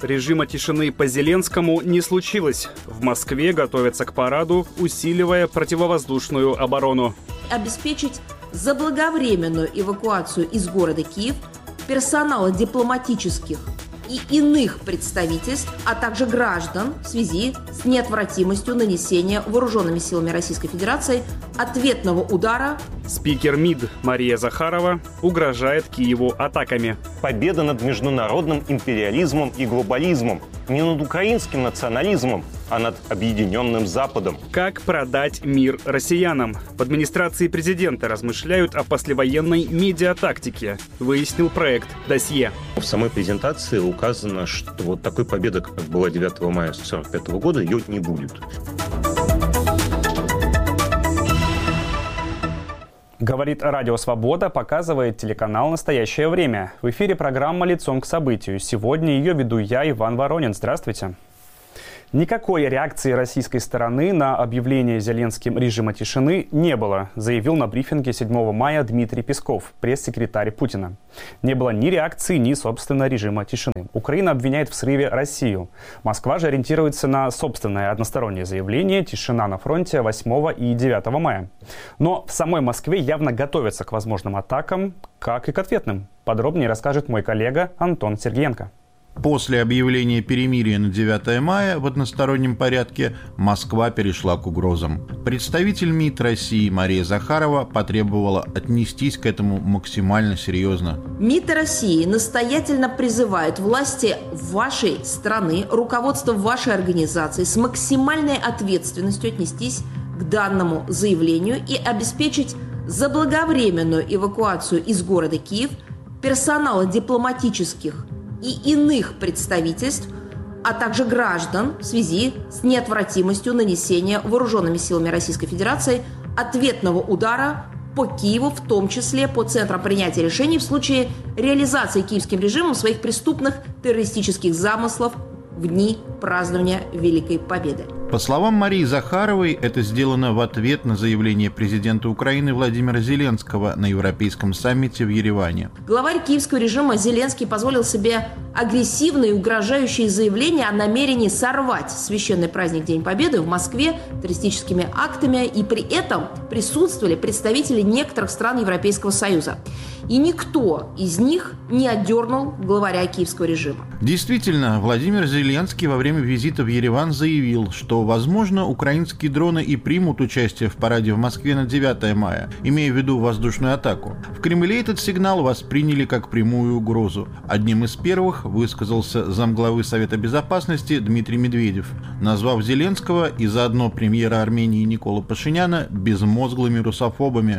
Режима тишины по Зеленскому не случилось. В Москве готовятся к параду, усиливая противовоздушную оборону. Обеспечить заблаговременную эвакуацию из города Киев персонала дипломатических и иных представительств, а также граждан в связи с неотвратимостью нанесения вооруженными силами Российской Федерации ответного удара. Спикер МИД Мария Захарова угрожает Киеву атаками. Победа над международным империализмом и глобализмом. Не над украинским национализмом, а над объединенным Западом. Как продать мир россиянам? В администрации президента размышляют о послевоенной медиатактике, выяснил проект «Досье». В самой презентации указано, что вот такой победы, как была 9 мая 1945 года, ее не будет. Говорит Радио Свобода, показывает телеканал «Настоящее время». В эфире программа «Лицом к событию». Сегодня ее веду я, Иван Воронин. Здравствуйте. Никакой реакции российской стороны на объявление Зеленским режима тишины не было, заявил на брифинге 7 мая Дмитрий Песков, пресс-секретарь Путина. Не было ни реакции, ни, собственно, режима тишины. Украина обвиняет в срыве Россию. Москва же ориентируется на собственное одностороннее заявление «Тишина на фронте» 8 и 9 мая. Но в самой Москве явно готовятся к возможным атакам, как и к ответным. Подробнее расскажет мой коллега Антон Сергеенко. После объявления перемирия на 9 мая в одностороннем порядке Москва перешла к угрозам. Представитель МИД России Мария Захарова потребовала отнестись к этому максимально серьезно. МИД России настоятельно призывает власти вашей страны, руководство вашей организации с максимальной ответственностью отнестись к данному заявлению и обеспечить заблаговременную эвакуацию из города Киев персонала дипломатических и иных представительств, а также граждан в связи с неотвратимостью нанесения вооруженными силами Российской Федерации ответного удара по Киеву, в том числе по центрам принятия решений в случае реализации киевским режимом своих преступных террористических замыслов в дни празднования Великой Победы. По словам Марии Захаровой, это сделано в ответ на заявление президента Украины Владимира Зеленского на Европейском саммите в Ереване. Главарь киевского режима Зеленский позволил себе агрессивные и угрожающие заявления о намерении сорвать священный праздник День Победы в Москве террористическими актами, и при этом присутствовали представители некоторых стран Европейского Союза. И никто из них не отдернул главаря киевского режима. Действительно, Владимир Зеленский во время визита в Ереван заявил, что, возможно, украинские дроны и примут участие в параде в Москве на 9 мая, имея в виду воздушную атаку. В Кремле этот сигнал восприняли как прямую угрозу. Одним из первых высказался замглавы Совета Безопасности Дмитрий Медведев, назвав Зеленского и заодно премьера Армении Никола Пашиняна безмозглыми русофобами.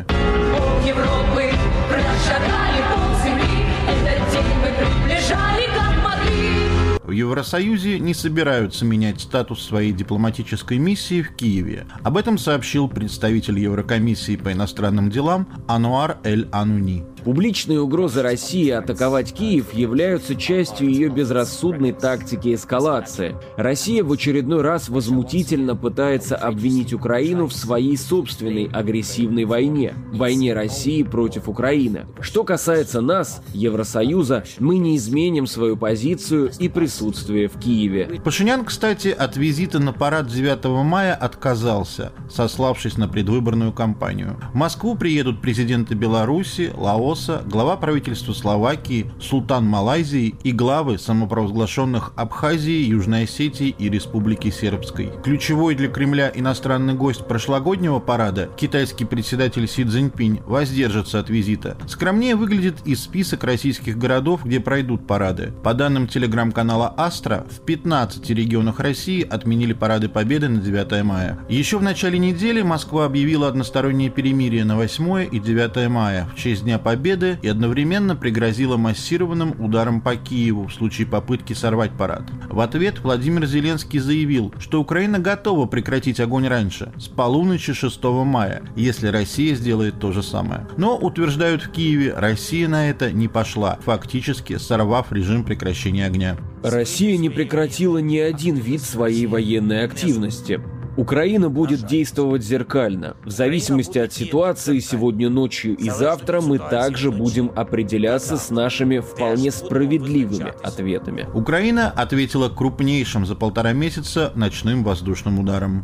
В Евросоюзе не собираются менять статус своей дипломатической миссии в Киеве. Об этом сообщил представитель Еврокомиссии по иностранным делам Ануар Эль-Ануни. Публичные угрозы России атаковать Киев являются частью ее безрассудной тактики эскалации. Россия в очередной раз возмутительно пытается обвинить Украину в своей собственной агрессивной войне – войне России против Украины. Что касается нас, Евросоюза, мы не изменим свою позицию и присутствие в Киеве. Пашинян, кстати, от визита на парад 9 мая отказался, сославшись на предвыборную кампанию. В Москву приедут президенты Беларуси, Лаоса, глава правительства Словакии, султан Малайзии и главы самопровозглашенных Абхазии, Южной Осетии и Республики Сербской. Ключевой для Кремля иностранный гость прошлогоднего парада, китайский председатель Си Цзиньпинь, воздержится от визита. Скромнее выглядит и список российских городов, где пройдут парады. По данным телеграм-канала «Астра», в 15 регионах России отменили парады Победы на 9 мая. Еще в начале недели Москва объявила одностороннее перемирие на 8 и 9 мая в честь Дня Победы и одновременно пригрозила массированным ударом по Киеву в случае попытки сорвать парад. В ответ Владимир Зеленский заявил, что Украина готова прекратить огонь раньше, с полуночи 6 мая, если Россия сделает то же самое. Но, утверждают в Киеве, Россия на это не пошла, фактически сорвав режим прекращения огня. Россия не прекратила ни один вид своей военной активности. Украина будет действовать зеркально. В зависимости от ситуации сегодня ночью и завтра мы также будем определяться с нашими вполне справедливыми ответами. Украина ответила крупнейшим за 1,5 месяца ночным воздушным ударом.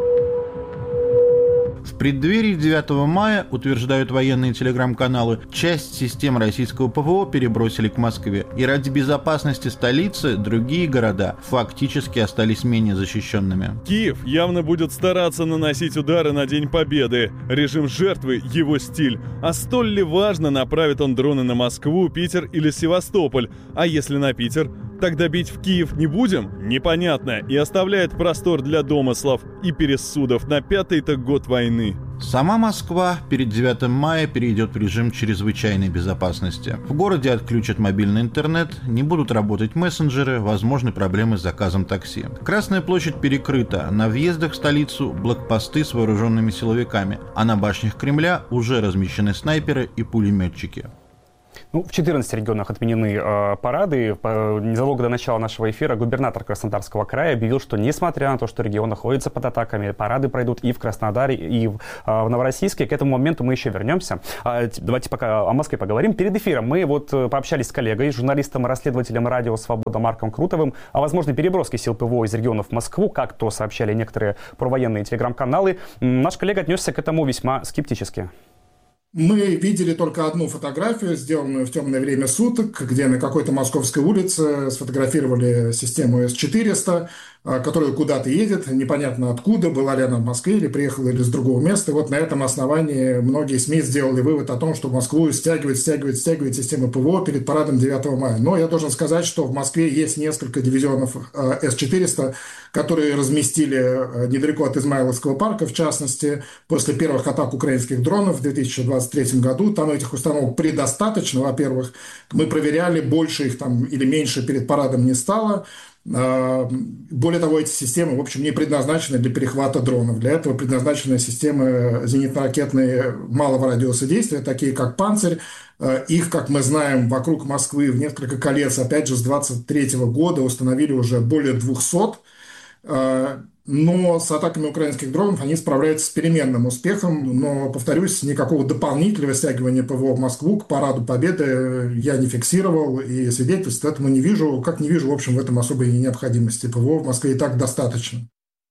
В преддверии 9 мая, утверждают военные телеграм-каналы, часть систем российского ПВО перебросили к Москве. И ради безопасности столицы другие города фактически остались менее защищенными. Киев явно будет стараться наносить удары на День Победы. Режим жертвы – его стиль. А столь ли важно, направит он дроны на Москву, Питер или Севастополь? А если на Питер? Тогда бить в Киев не будем? Непонятно. И оставляет простор для домыслов и пересудов на 5-й-то год войны. Сама Москва перед 9 мая перейдет в режим чрезвычайной безопасности. В городе отключат мобильный интернет, не будут работать мессенджеры, возможны проблемы с заказом такси. Красная площадь перекрыта, на въездах в столицу блокпосты с вооруженными силовиками, а на башнях Кремля уже размещены снайперы и пулеметчики. В 14 регионах отменены парады. Незадолго до начала нашего эфира губернатор Краснодарского края объявил, что несмотря на то, что регион находится под атаками, парады пройдут и в Краснодаре, и в Новороссийске. К этому моменту мы еще вернемся. Давайте пока о Москве поговорим. Перед эфиром мы пообщались с коллегой, журналистом и расследователем радио «Свобода» Марком Крутовым о возможной переброске сил ПВО из регионов в Москву, как то сообщали некоторые провоенные телеграм-каналы. Наш коллега отнесся к этому весьма скептически. Мы видели только одну фотографию, сделанную в темное время суток, где на какой-то московской улице сфотографировали систему С-400, которая куда-то едет, непонятно откуда, была ли она в Москве или приехала или с другого места. И вот на этом основании многие СМИ сделали вывод о том, что в Москву стягивает систему ПВО перед парадом 9 мая. Но я должен сказать, что в Москве есть несколько дивизионов С-400, которые разместили недалеко от Измайловского парка, в частности, после первых атак украинских дронов в 2023 году. Там этих установок предостаточно, во-первых. Мы проверяли, больше их там или меньше перед парадом не стало. Более того, эти системы, в общем, не предназначены для перехвата дронов. Для этого предназначены системы зенитно-ракетные малого радиуса действия, такие как «Панцирь». Их, как мы знаем, вокруг Москвы в несколько колец, опять же, с 2023 года установили уже более 200. Но с атаками украинских дронов они справляются с переменным успехом. Но, повторюсь, никакого дополнительного стягивания ПВО в Москву к параду Победы я не фиксировал. И свидетельств этому не вижу. Как не вижу, в общем, в этом особой необходимости. ПВО в Москве и так достаточно.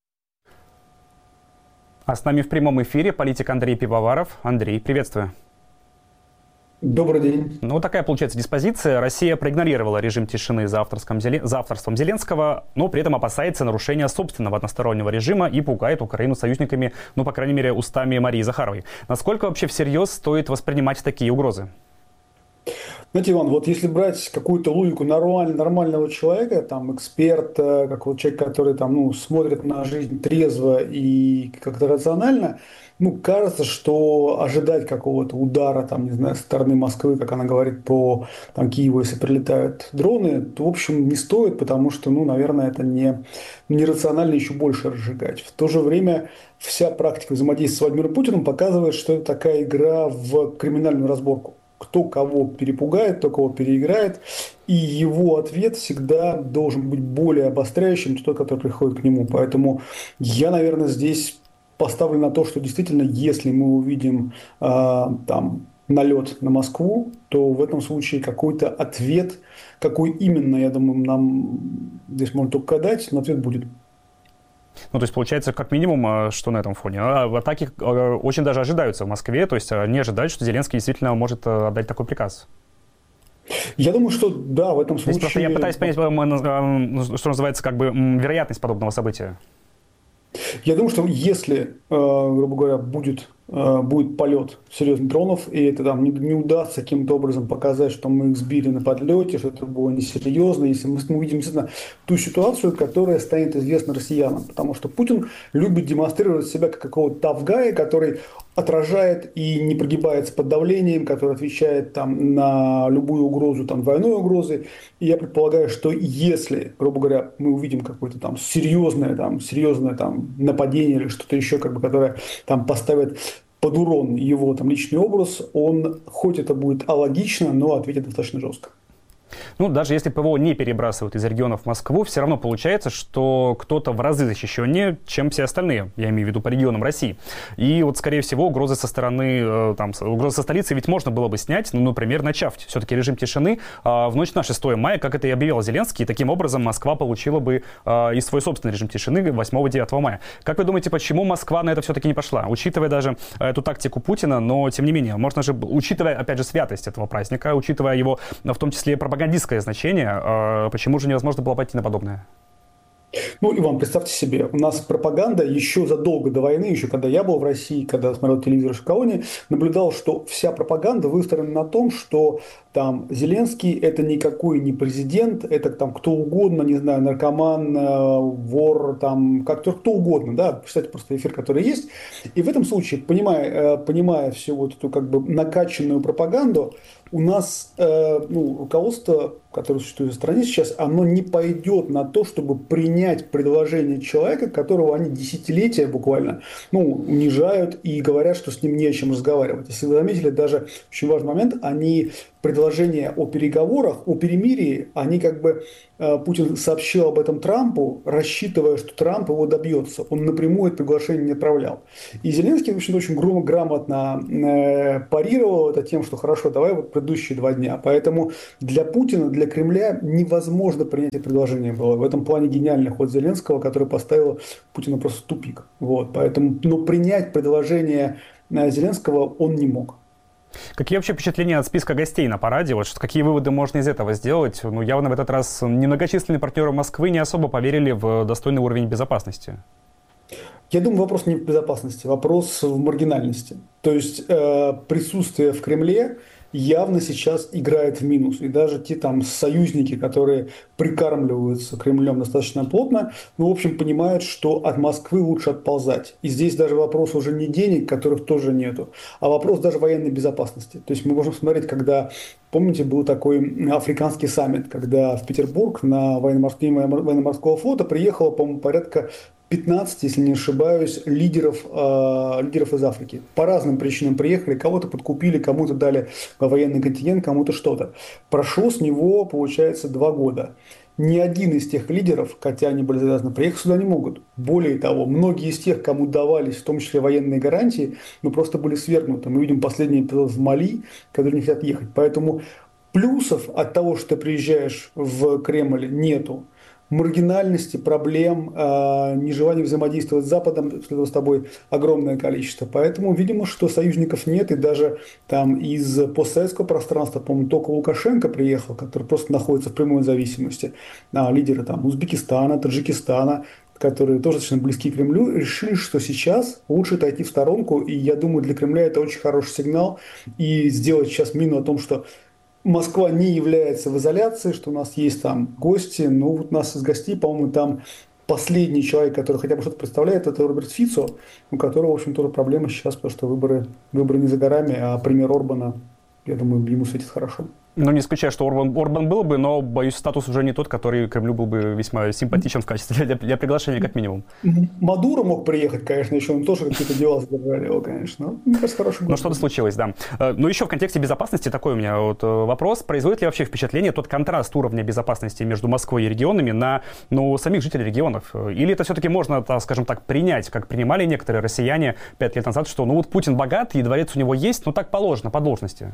А с нами в прямом эфире политик Андрей Пивоваров. Андрей, приветствую. Добрый день. Такая получается диспозиция. Россия проигнорировала режим тишины за авторством Зеленского, но при этом опасается нарушения собственного одностороннего режима и пугает Украину союзниками, по крайней мере, устами Марии Захаровой. Насколько вообще всерьез стоит воспринимать такие угрозы? Знаете, Иван, вот если брать какую-то логику нормального человека, эксперта, какого человека, который смотрит на жизнь трезво и как-то рационально, кажется, что ожидать какого-то удара, со стороны Москвы, как она говорит, по Киеву, если прилетают дроны, то, в общем, не стоит, потому что, наверное, это нерационально еще больше разжигать. В то же время вся практика взаимодействия с Владимиром Путиным показывает, что это такая игра в криминальную разборку. Кто кого перепугает, кто кого переиграет, и его ответ всегда должен быть более обостряющим, чем тот, который приходит к нему. Поэтому я, наверное, здесь поставлю на то, что действительно, если мы увидим налет на Москву, то в этом случае какой-то ответ, какой именно, я думаю, нам здесь можно только гадать, но ответ будет. То есть, получается, как минимум, что на этом фоне? Атаки очень даже ожидаются в Москве, то есть не ожидают, что Зеленский действительно может отдать такой приказ. Я думаю, что да, в этом случае... Просто я пытаюсь понять, что называется, вероятность подобного события. Я думаю, что если, грубо говоря, будет полет серьезных дронов, и это не удастся каким-то образом показать, что мы их сбили на подлете, что это было несерьезно, если мы увидим действительно ту ситуацию, которая станет известна россиянам. Потому что Путин любит демонстрировать себя как какого-то тавгая, который отражает и не прогибается под давлением, который отвечает на любую угрозу, двойной угрозы. И я предполагаю, что если, грубо говоря, мы увидим какое-то серьезное нападение или что-то еще, которое поставит под урон его личный образ, он, хоть это будет алогично, но ответит достаточно жестко. Ну, даже если ПВО не перебрасывают из регионов в Москву, все равно получается, что кто-то в разы защищеннее, чем все остальные, я имею в виду по регионам России. И вот, скорее всего, угрозы со стороны, угрозы со столицы ведь можно было бы снять, ну, например, начав все-таки режим тишины в ночь на 6 мая, как это и объявил Зеленский, и таким образом Москва получила бы и свой собственный режим тишины 8-9 мая. Как вы думаете, почему Москва на это все-таки не пошла? Учитывая даже эту тактику Путина, но, тем не менее, можно же, учитывая, опять же, святость этого праздника, учитывая его, в том числе, пропагандистское значение, почему же невозможно было пойти на подобное? Ну, Иван, представьте себе, у нас пропаганда еще задолго до войны, еще когда я был в России, когда смотрел телевизор в колонии, наблюдал, что вся пропаганда выстроена на том, что там Зеленский это никакой не президент, это там кто угодно, не знаю, наркоман, вор, там, как-то кто угодно, да, представьте просто эфир, который есть. И в этом случае, понимая всю вот эту как бы накачанную пропаганду, у нас руководство, которое существует в стране сейчас, оно не пойдет на то, чтобы принять предложение человека, которого они десятилетия буквально унижают и говорят, что с ним не о чем разговаривать. Если вы заметили, даже очень важный момент, они предложения о переговорах, о перемирии, они как бы Путин сообщил об этом Трампу, рассчитывая, что Трамп его добьется. Он напрямую это приглашение не отправлял. И Зеленский, в общем-то, очень грамотно парировал это тем, что хорошо, давай вот предыдущие 2 дня. Поэтому для Путина, для Кремля невозможно принять это предложение было. В этом плане гениальный ход Зеленского, который поставил Путина просто в тупик. Вот. Поэтому, но принять предложение Зеленского он не мог. Какие вообще впечатления от списка гостей на параде? Вот какие выводы можно из этого сделать? Ну, явно в этот раз немногочисленные партнеры Москвы не особо поверили в достойный уровень безопасности. Я думаю, вопрос не в безопасности, вопрос в маргинальности. То есть присутствие в Кремле явно сейчас играет в минус. И даже те там союзники, которые прикармливаются Кремлем достаточно плотно, в общем, понимают, что от Москвы лучше отползать. И здесь даже вопрос уже не денег, которых тоже нету, а вопрос даже военной безопасности. То есть мы можем смотреть, когда, помните, был такой африканский саммит, когда в Петербург на военно-морского флота приехало, по-моему, порядка 15, если не ошибаюсь, лидеров из Африки. По разным причинам приехали, кого-то подкупили, кому-то дали военный контингент, кому-то что-то. Прошло с него, получается, 2 года. Ни один из тех лидеров, хотя они были завязаны, приехать сюда не могут. Более того, многие из тех, кому давались, в том числе военные гарантии, просто были свергнуты. Мы видим последний эпизод в Мали, которые не хотят ехать. Поэтому плюсов от того, что ты приезжаешь в Кремль, нету. Маргинальности, проблем, нежелания взаимодействовать с Западом с тобой огромное количество. Поэтому, видимо, что союзников нет. И даже там из постсоветского пространства, по-моему, только Лукашенко приехал, который просто находится в прямой зависимости. Лидеры там Узбекистана, Таджикистана, которые тоже достаточно близки к Кремлю, решили, что сейчас лучше отойти в сторонку. И я думаю, для Кремля это очень хороший сигнал. И сделать сейчас мину о том, что Москва не является в изоляции, что у нас есть там гости. Ну, вот у нас из гостей, по-моему, там последний человек, который хотя бы что-то представляет, это Роберт Фицо, у которого, в общем, тоже проблема сейчас, потому что выборы не за горами, а пример Орбана, я думаю, ему светит хорошо. Ну, не исключаю, что Орбан был бы, но, боюсь, статус уже не тот, который Кремлю был бы весьма симпатичен в качестве для приглашения, как минимум. Мадуро мог приехать, конечно, еще он тоже какие-то дела задержали его, конечно. Мне кажется, хороший. Но что-то случилось, да. Ну, еще в контексте безопасности такой у меня вот вопрос. Производит ли вообще впечатление тот контраст уровня безопасности между Москвой и регионами на самих жителей регионов? Или это все-таки можно, скажем так, принять, как принимали некоторые россияне 5 лет назад, что вот Путин богат, и дворец у него есть, но так положено, по должности?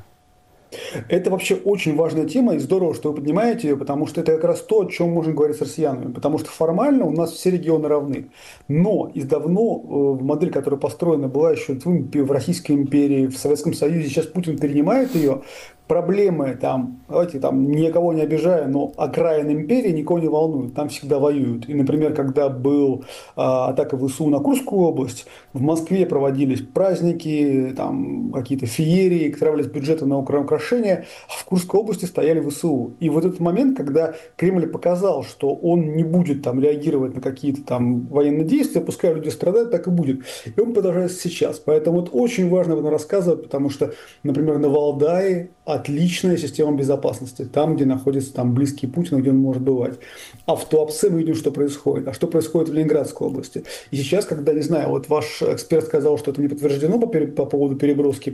Это вообще очень важная тема, и здорово, что вы поднимаете ее, потому что это как раз то, о чем можно говорить с россиянами. Потому что формально у нас все регионы равны. Но издавна модель, которая построена была еще в Российской империи, в Советском Союзе, сейчас Путин перенимает ее. Проблемы там, давайте там никого не обижая, но окраины империи никого не волнуют, там всегда воюют. И, например, когда был атака ВСУ на Курскую область, в Москве проводились праздники, там какие-то феерии, тратились бюджеты на украшения, а в Курской области стояли ВСУ. И вот этот момент, когда Кремль показал, что он не будет там реагировать на какие-то там военные действия, пускай люди страдают, так и будет. И он продолжается сейчас. Поэтому вот очень важно об этом рассказывать, потому что, например, на Валдае отличная система безопасности, там, где находится там близкий Путин, где он может бывать. А в Туапсе мы видим, что происходит. А что происходит в Ленинградской области? И сейчас, когда, не знаю, вот ваш эксперт сказал, что это не подтверждено по поводу переброски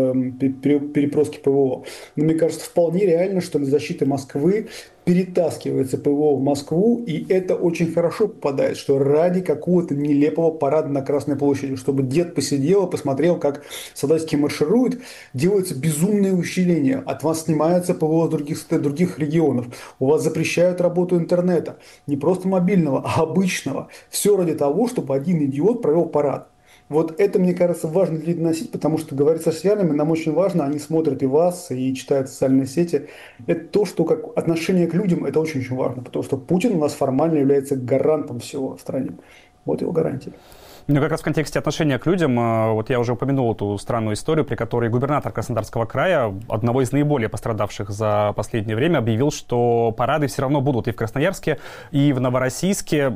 ПВО, но мне кажется, вполне реально, что для защиты Москвы перетаскивается ПВО в Москву, и это очень хорошо попадает, что ради какого-то нелепого парада на Красной площади, чтобы дед посидел и посмотрел, как солдатики маршируют, делается безумное усиление, от вас снимается ПВО с других регионов, у вас запрещают работу интернета, не просто мобильного, а обычного, все ради того, чтобы один идиот провел парад. Вот это, мне кажется, важно для людей доносить, потому что говорить с россиянами нам очень важно, они смотрят и вас, и читают социальные сети. Это то, что как отношение к людям, это очень-очень важно, потому что Путин у нас формально является гарантом всего в стране. Вот его гарантия. Ну, как раз в контексте отношения к людям, вот я уже упомянул эту странную историю, при которой губернатор Краснодарского края, одного из наиболее пострадавших за последнее время, объявил, что парады все равно будут и в Красноярске, и в Новороссийске.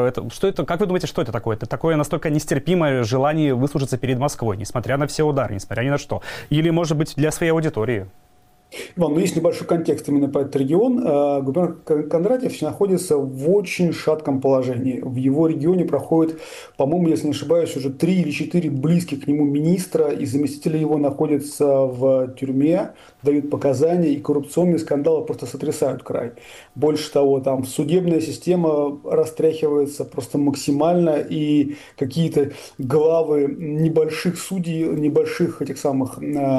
Как вы думаете, что это такое? Это такое настолько нестерпимое желание выслужиться перед Москвой, несмотря на все удары, несмотря ни на что? Или, может быть, для своей аудитории? Иван, есть небольшой контекст именно по этот регион. Губернатор Кондратьев находится в очень шатком положении. В его регионе проходит, по-моему, если не ошибаюсь, уже 3 или 4 близких к нему министра, и заместители его находятся в тюрьме, дают показания, и коррупционные скандалы просто сотрясают край. Больше того, там судебная система растряхивается просто максимально, и какие-то главы небольших судей, небольших этих самых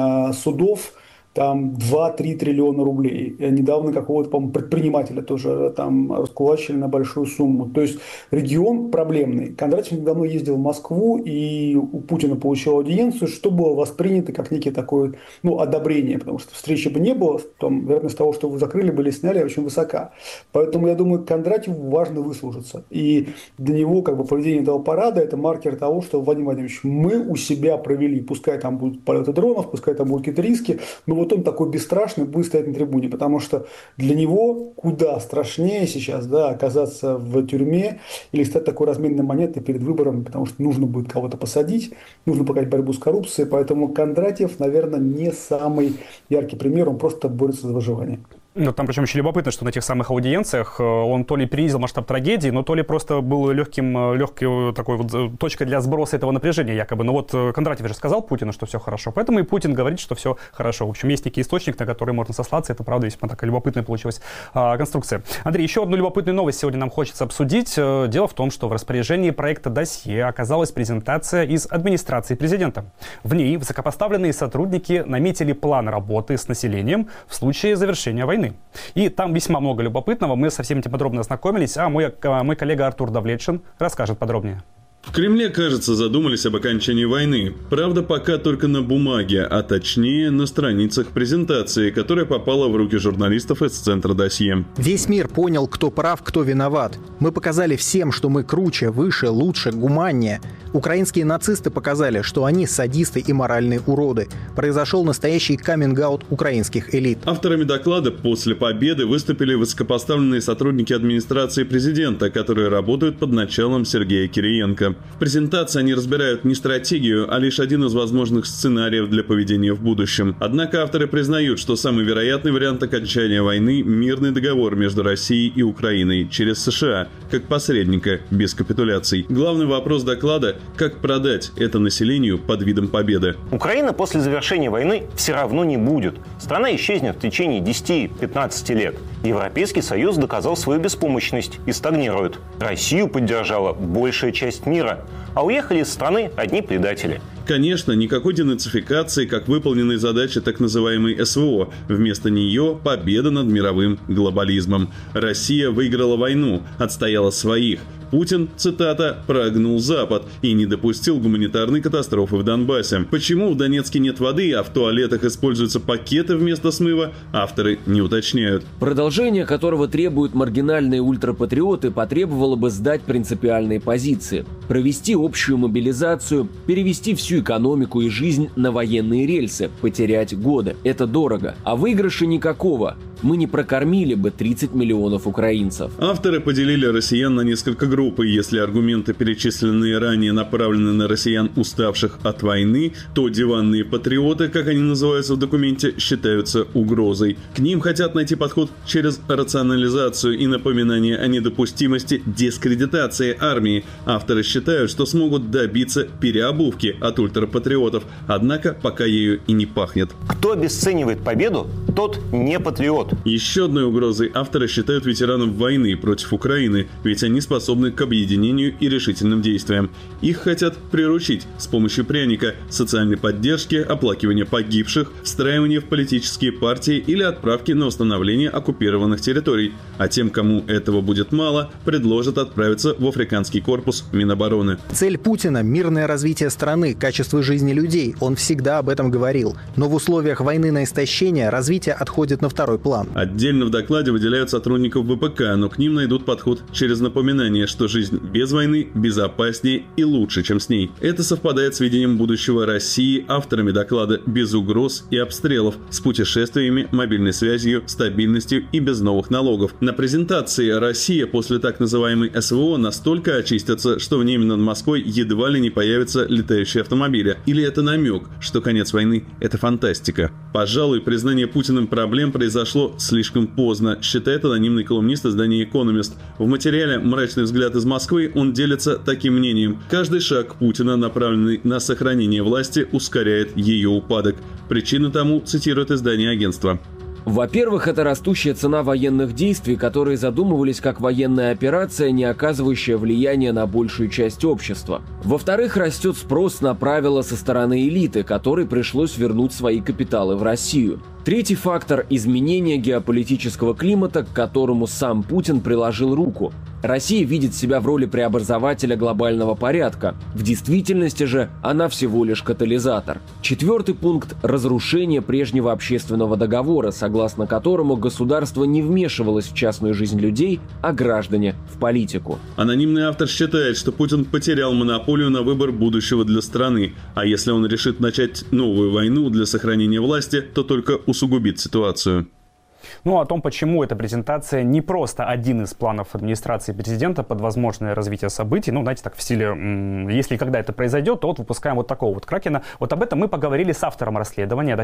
судов, там 2-3 триллиона рублей. Недавно какого-то, по-моему, предпринимателя тоже там раскулачили на большую сумму. То есть регион проблемный. Кондратьев недавно ездил в Москву и у Путина получил аудиенцию, что было воспринято как некий такой, одобрение, потому что встречи бы не было, там вероятность того, что вы закрыли бы или сняли, очень высока. Поэтому я думаю, Кондратьеву важно выслужиться. И для него проведение этого парада – это маркер того, что, Владимир Владимирович, мы у себя провели, пускай там будут полеты дронов, пускай там будут какие-то риски, но вот он такой бесстрашный будет стоять на трибуне, потому что для него куда страшнее сейчас оказаться в тюрьме или стать такой разменной монетой перед выборами, потому что нужно будет кого-то посадить, нужно показать борьбу с коррупцией, поэтому Кондратьев, наверное, не самый яркий пример, он просто борется за выживание. Ну, там причем еще любопытно, что на тех самых аудиенциях он то ли принизил масштаб трагедии, но то ли просто был легкой такой вот точкой для сброса этого напряжения якобы. Но вот Кондратьев же сказал Путину, что все хорошо, поэтому и Путин говорит, что все хорошо. В общем, есть некий источник, на который можно сослаться. Это, правда, весьма такая любопытная получилась конструкция. Андрей, еще одну любопытную новость сегодня нам хочется обсудить. Дело в том, что в распоряжении проекта «Досье» оказалась презентация из администрации президента. В ней высокопоставленные сотрудники наметили план работы с населением в случае завершения войны. И там весьма много любопытного. Мы со всем этим подробно ознакомились, а мой коллега Артур Давлетшин расскажет подробнее. В Кремле, кажется, задумались об окончании войны. Правда, пока только на бумаге, а точнее на страницах презентации, которая попала в руки журналистов из Центра «Досье». Весь мир понял, кто прав, кто виноват. Мы показали всем, что мы круче, выше, лучше, гуманнее. Украинские нацисты показали, что они садисты и моральные уроды. Произошел настоящий каминг-аут украинских элит. Авторами доклада после победы выступили высокопоставленные сотрудники администрации президента, которые работают под началом Сергея Кириенко. В презентации они разбирают не стратегию, а лишь один из возможных сценариев для поведения в будущем. Однако авторы признают, что самый вероятный вариант окончания войны – мирный договор между Россией и Украиной через США, как посредника, без капитуляций. Главный вопрос доклада – как продать это населению под видом победы. Украина после завершения войны все равно не будет. Страна исчезнет в течение 10-15 лет. Европейский Союз доказал свою беспомощность и стагнирует. Россию поддержала большая часть мира, а уехали из страны одни предатели. Конечно, никакой денацификации, как выполненной задачи так называемой СВО. Вместо нее победа над мировым глобализмом. Россия выиграла войну, отстояла своих. Путин, цитата, «прогнул Запад» и не допустил гуманитарной катастрофы в Донбассе. Почему в Донецке нет воды, а в туалетах используются пакеты вместо смыва, авторы не уточняют. Продолжение которого требуют маргинальные ультрапатриоты, потребовало бы сдать принципиальные позиции, провести общую мобилизацию, перевести всю экономику и жизнь на военные рельсы, потерять годы. Это дорого, а выигрыша никакого. мы не прокормили бы 30 миллионов украинцев. Авторы поделили россиян на несколько групп, и если аргументы, перечисленные ранее, направлены на россиян, уставших от войны, то диванные патриоты, как они называются в документе, считаются угрозой. К ним хотят найти подход через рационализацию и напоминание о недопустимости дискредитации армии. Авторы считают, что смогут добиться переобувки от ультрапатриотов, однако пока ею и не пахнет. Кто обесценивает победу, тот не патриот. Еще одной угрозой авторы считают ветеранов войны против Украины, ведь они способны к объединению и решительным действиям. Их хотят приручить с помощью пряника, социальной поддержки, оплакивания погибших, встраивания в политические партии или отправки на восстановление оккупированных территорий. А тем, кому этого будет мало, предложат отправиться в Африканский корпус Минобороны. Цель Путина – мирное развитие страны, качество жизни людей. Он всегда об этом говорил. Но в условиях войны на истощение развитие отходит на второй план. Отдельно в докладе выделяют сотрудников ВПК, но к ним найдут подход через напоминание, что жизнь без войны безопаснее и лучше, чем с ней. Это совпадает с видением будущего России авторами доклада без угроз и обстрелов, с путешествиями, мобильной связью, стабильностью и без новых налогов. На презентации Россия после так называемой СВО настолько очистится, что в небе над Москвой едва ли не появятся летающие автомобили. Или это намек, что конец войны – это фантастика? Пожалуй, признание Путиным проблем произошло слишком поздно, считает анонимный колумнист издания «Экономист». В материале «Мрачный взгляд из Москвы» он делится таким мнением. Каждый шаг Путина, направленный на сохранение власти, ускоряет ее упадок. Причина тому, цитирует издание агентства. Во-первых, это растущая цена военных действий, которые задумывались как военная операция, не оказывающая влияния на большую часть общества. Во-вторых, растет спрос на правила со стороны элиты, которой пришлось вернуть свои капиталы в Россию. Третий фактор – изменение геополитического климата, к которому сам Путин приложил руку. Россия видит себя в роли преобразователя глобального порядка. В действительности же она всего лишь катализатор. Четвертый пункт – разрушение прежнего общественного договора, согласно которому государство не вмешивалось в частную жизнь людей, а граждане – в политику. Анонимный автор считает, что Путин потерял монополию на выбор будущего для страны, а если он решит начать новую войну для сохранения власти, то только усугубит ситуацию. Ну, о том, почему эта презентация не просто один из планов администрации президента под возможное развитие событий. Ну, знаете, так в стиле, если и когда это произойдет, то вот выпускаем вот такого вот кракена. Вот об этом мы поговорили с автором расследования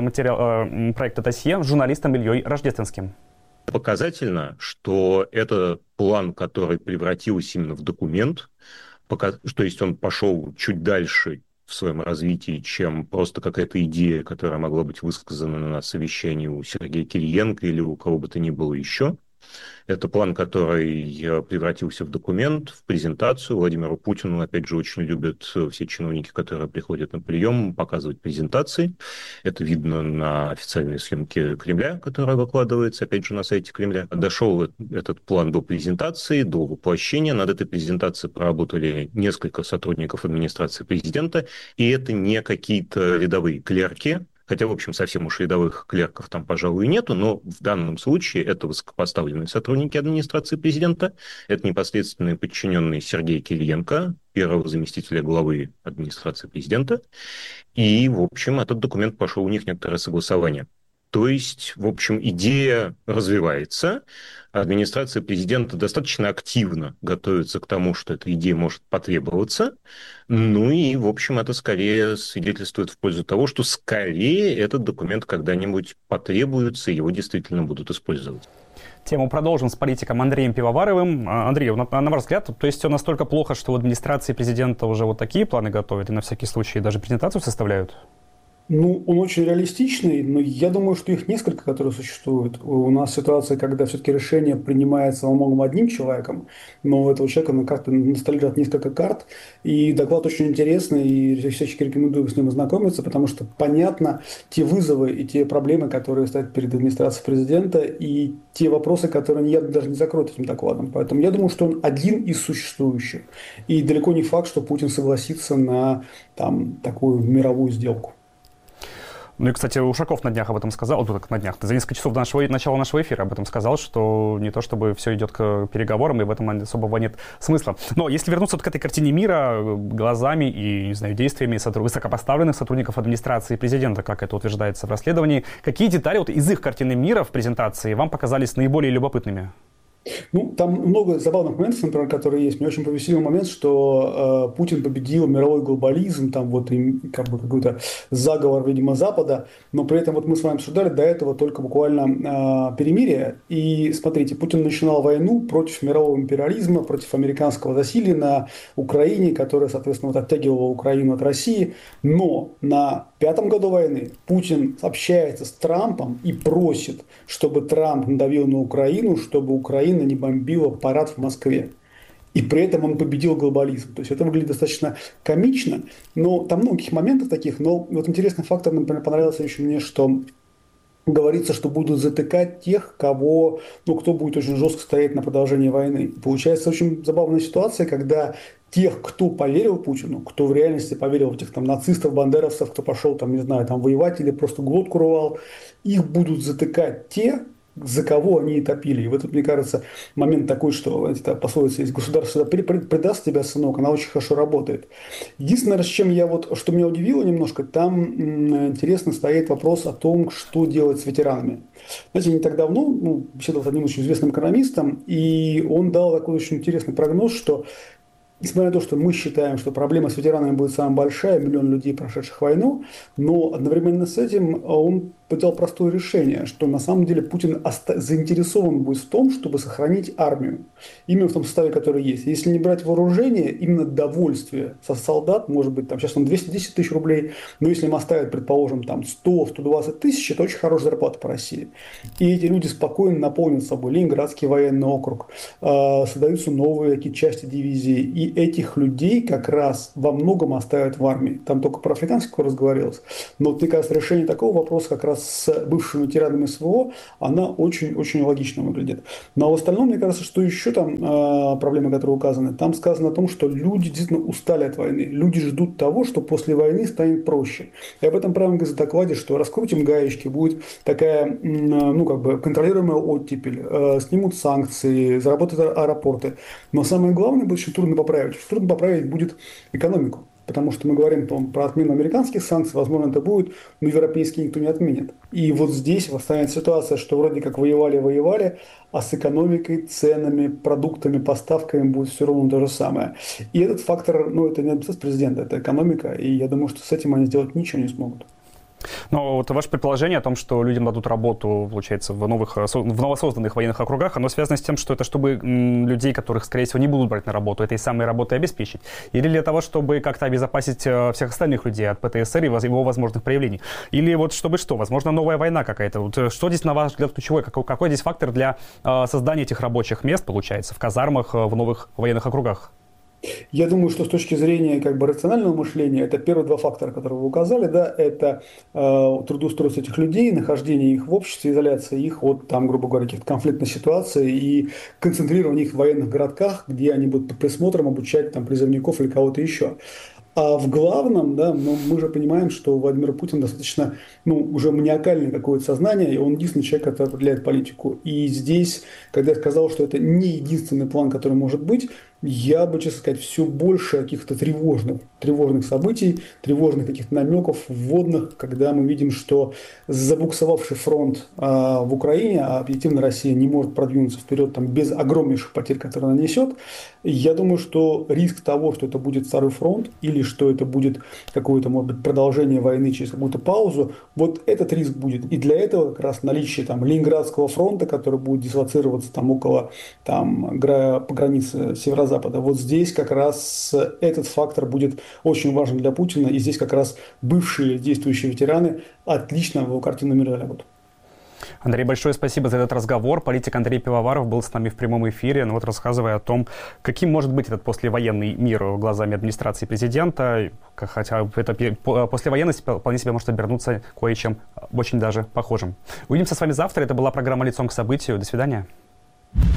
проекта «Досье», журналистом Ильей Рождественским. Показательно, что это план, который превратился именно в документ, то есть он пошел чуть дальше в своем развитии, чем просто какая-то идея, которая могла быть высказана на совещании у Сергея Кириенко или у кого бы то ни было еще. Это план, который превратился в документ, в презентацию. Владимиру Путину, опять же, очень любят все чиновники, которые приходят на прием, показывать презентации. Это видно на официальной съемке Кремля, которая выкладывается, опять же, на сайте Кремля. Дошел этот план до презентации, до воплощения. Над этой презентацией проработали несколько сотрудников администрации президента. И это не какие-то рядовые клерки, хотя, в общем, совсем уж рядовых клерков там, пожалуй, нету, но в данном случае это высокопоставленные сотрудники администрации президента, это непосредственные подчиненные Сергея Кириенко, первого заместителя главы администрации президента, и, в общем, этот документ пошел у них некоторое согласование. То есть, в общем, идея развивается. Администрация президента достаточно активно готовится к тому, что эта идея может потребоваться. Ну и, в общем, это скорее свидетельствует в пользу того, что скорее этот документ когда-нибудь потребуется, и его действительно будут использовать. Тему продолжим с политиком Андреем Пивоваровым. Андрей, на ваш взгляд, то есть все настолько плохо, что в администрации президента уже вот такие планы готовят и на всякий случай даже презентацию составляют? Ну, он очень реалистичный, но я думаю, что их несколько, которые существуют. У нас ситуация, когда все-таки решение принимается во многом одним человеком, но у этого человека на столе лежат несколько карт, и доклад очень интересный, и всячески рекомендую с ним ознакомиться, потому что понятно те вызовы и те проблемы, которые стоят перед администрацией президента, и те вопросы, которые он явно даже не закроет этим докладом. Поэтому я думаю, что он один из существующих. И далеко не факт, что Путин согласится на такую мировую сделку. Ну и, кстати, Ушаков на днях об этом сказал, на днях, за несколько часов до начала нашего эфира об этом сказал, что не то чтобы все идет к переговорам, и в этом особого нет смысла. Но если вернуться к этой картине мира глазами и, не знаю, действиями высокопоставленных сотрудников администрации президента, как это утверждается в расследовании, какие детали вот из их картины мира в презентации вам показались наиболее любопытными? Ну, там много забавных моментов, например, которые есть. Мне очень повеселил момент, что Путин победил мировой глобализм, там вот как бы какой-то заговор, видимо, Запада, но при этом вот мы с вами обсуждали до этого только буквально перемирие. И смотрите, Путин начинал войну против мирового империализма, против американского засилия на Украине, которое, соответственно, вот оттягивало Украину от России. Но на 5-м году войны Путин общается с Трампом и просит, чтобы Трамп надавил на Украину, чтобы Украина не бомбила парад в Москве. И при этом он победил глобализм. То есть это выглядит достаточно комично, но там многих моментов таких. Но вот интересный фактор, например, понравился еще мне, что говорится, что будут затыкать тех, кто будет очень жестко стоять на продолжении войны. Получается очень забавная ситуация, когда тех, кто поверил Путину, кто в реальности поверил в этих там нацистов, бандеровцев, кто пошел там, не знаю, там воевать или просто глотку рвал, их будут затыкать те, за кого они и топили. И в этом, мне кажется, момент такой, что эта пословица есть: государство предаст тебя, сынок, она очень хорошо работает. Единственное, что меня удивило немножко, там интересно стоит вопрос о том, что делать с ветеранами. Знаете, не так давно беседовал с одним очень известным экономистом, и он дал такой очень интересный прогноз, что несмотря на то, что мы считаем, что проблема с ветеранами будет самая большая, 1 миллион людей, прошедших войну, но одновременно с этим он дал простое решение, что на самом деле Путин заинтересован будет в том, чтобы сохранить армию, именно в том составе, который есть. Если не брать вооружение, именно довольствие со солдат, может быть, там сейчас он 210 тысяч рублей, но если им оставят, предположим, там 100-120 тысяч, это очень хорошая зарплата по России. И эти люди спокойно наполнят собой Ленинградский военный округ, создаются новые какие-то части дивизии, и этих людей как раз во многом оставят в армии. Там только про африканских разговаривалось. Но вот, мне кажется, решение такого вопроса как раз с бывшими ветеранами СВО, она очень-очень логично выглядит. Но в остальном, мне кажется, что еще там проблемы, которые указаны, там сказано о том, что люди действительно устали от войны. Люди ждут того, что после войны станет проще. И об этом правильно говорится в докладе, что раскрутим гаечки, будет такая, контролируемая оттепель, снимут санкции, заработают аэропорты. Но самое главное будет очень трудно поправить. Трудно поправить будет экономику. Потому что мы говорим про отмену американских санкций, возможно, это будет, но европейские никто не отменит. И вот здесь восстанет ситуация, что вроде как воевали, а с экономикой, ценами, продуктами, поставками будет все равно то же самое. И этот фактор, это не обязательно президента, это экономика, и я думаю, что с этим они сделать ничего не смогут. Но вот ваше предположение о том, что людям дадут работу, получается, в новосозданных военных округах, оно связано с тем, что это чтобы людей, которых, скорее всего, не будут брать на работу, этой самой работой обеспечить? Или для того, чтобы как-то обезопасить всех остальных людей от ПТСР и его возможных проявлений? Или вот чтобы что? Возможно, новая война какая-то? Вот что здесь, на ваш взгляд, ключевой? Какой здесь фактор для создания этих рабочих мест, получается, в казармах, в новых военных округах? Я думаю, что с точки зрения рационального мышления, это первые 2 фактора, которые вы указали, да, это трудоустройство этих людей, нахождение их в обществе, изоляция их от, грубо говоря, каких-то конфликтных ситуаций и концентрирование их в военных городках, где они будут под присмотром обучать призывников или кого-то еще. А в главном, мы же понимаем, что Владимир Путин достаточно, уже маниакальное какое-то сознание, и он единственный человек, который определяет политику. И здесь, когда я сказал, что это не единственный план, который может быть, я бы, честно сказать, все больше каких-то тревожных событий, тревожных каких-то намеков, вводных, когда мы видим, что забуксовавший фронт в Украине, а объективно Россия не может продвинуться вперед без огромнейших потерь, которые она несет, я думаю, что риск того, что это будет второй фронт, или что это будет какое-то, может быть, продолжение войны через какую-то паузу, вот этот риск будет. И для этого как раз наличие Ленинградского фронта, который будет дислоцироваться около по границе северо-запада, вот здесь как раз этот фактор будет очень важен для Путина, и здесь как раз бывшие действующие ветераны отлично его картину мира лягут. Андрей, большое спасибо за этот разговор. Политик Андрей Пивоваров был с нами в прямом эфире, рассказывая о том, каким может быть этот послевоенный мир глазами администрации президента, хотя эта послевоенность вполне себе может обернуться кое-чем очень даже похожим. Увидимся с вами завтра. Это была программа «Лицом к событию». До свидания.